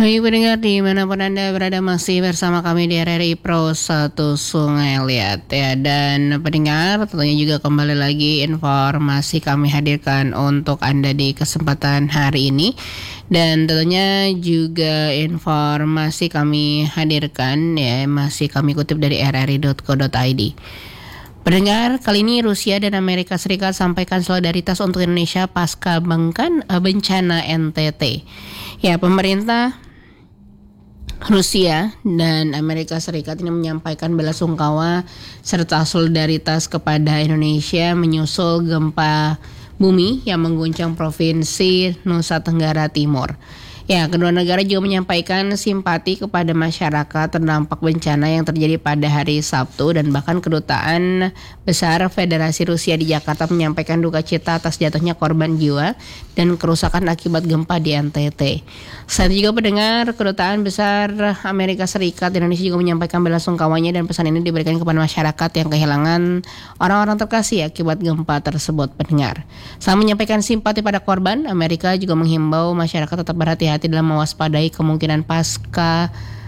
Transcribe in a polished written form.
Baik pendengar dimanapun Anda berada masih bersama kami di RRI Pro 1 Sungai Liat ya. Dan pendengar tentunya juga kembali lagi informasi kami hadirkan untuk Anda di kesempatan hari ini. Dan tentunya juga informasi kami hadirkan ya masih kami kutip dari rri.co.id. Pendengar, kali ini Rusia dan Amerika Serikat sampaikan solidaritas untuk Indonesia pasca bencana NTT. Ya, pemerintah Rusia dan Amerika Serikat ini menyampaikan belasungkawa serta solidaritas kepada Indonesia menyusul gempa bumi yang mengguncang Provinsi Nusa Tenggara Timur. Ya, kedua negara juga menyampaikan simpati kepada masyarakat terdampak bencana yang terjadi pada hari Sabtu dan bahkan Kedutaan Besar Federasi Rusia di Jakarta menyampaikan duka cita atas jatuhnya korban jiwa dan kerusakan akibat gempa di NTT. Selain juga pendengar, Kedutaan Besar Amerika Serikat di Indonesia juga menyampaikan belasungkawanya dan pesan ini diberikan kepada masyarakat yang kehilangan orang-orang terkasih akibat gempa tersebut pendengar. Selain menyampaikan simpati pada korban, Amerika juga menghimbau masyarakat tetap berhati-hati dalam mewaspadai kemungkinan pasca